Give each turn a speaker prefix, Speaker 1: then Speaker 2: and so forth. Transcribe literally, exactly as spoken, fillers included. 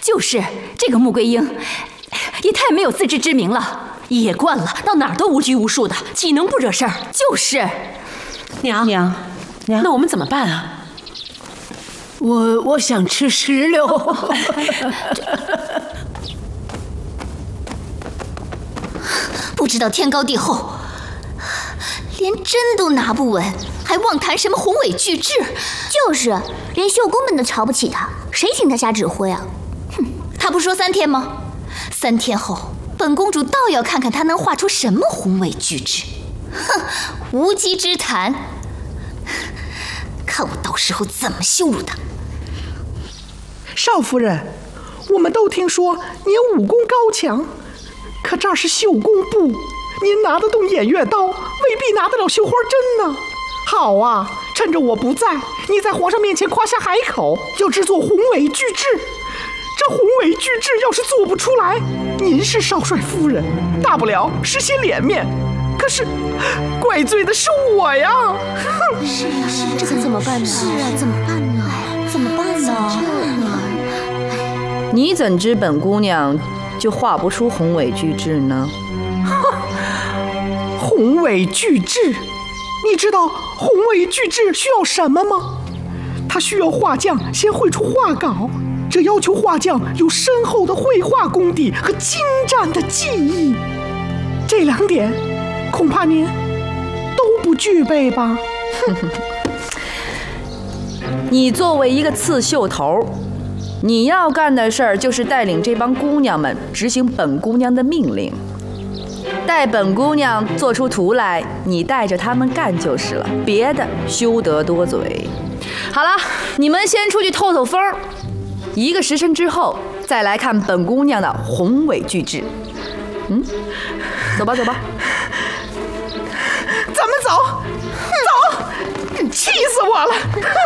Speaker 1: 就是这个穆桂英，也太没有自知之明了。野惯了，到哪儿都无拘无束的，岂能不惹事儿？就是。
Speaker 2: 娘
Speaker 3: 娘，娘，
Speaker 2: 那我们怎么办啊？
Speaker 4: 我我想吃石榴。
Speaker 1: 不知道天高地厚，连针都拿不稳，还妄谈什么宏伟巨制？
Speaker 5: 就是，连绣工们都瞧不起他，谁听他瞎指挥啊？
Speaker 1: 哼，他不说三天吗？三天后，本公主倒要看看他能画出什么宏伟巨制。哼，无稽之谈！看我到时候怎么羞辱他！
Speaker 6: 少夫人，我们都听说您武功高强，可这儿是绣工部，您拿得动偃月刀，未必拿得了绣花针呢。好啊，趁着我不在，你在皇上面前夸下海口，要制作宏伟巨制。这宏伟巨制要是做不出来，您是少帅夫人，大不了失些脸面。可是，怪罪的是我呀！
Speaker 5: 是啊，是啊，这可怎么办呢？是啊，怎么办呢？怎么办呢？
Speaker 3: 你怎知本姑娘就画不出宏伟巨制呢？
Speaker 6: 宏伟巨制，你知道宏伟巨制需要什么吗？它需要画匠先绘出画稿，这要求画匠有深厚的绘画功底和精湛的技艺。这两点，恐怕您都不具备吧？
Speaker 3: 你作为一个刺绣头，你要干的事儿就是带领这帮姑娘们执行本姑娘的命令。待本姑娘做出图来，你带着他们干就是了，别的休得多嘴。好了，你们先出去透透风，一个时辰之后再来看本姑娘的宏伟巨制。嗯，走吧走吧，
Speaker 6: 咱们走，走，气死我了！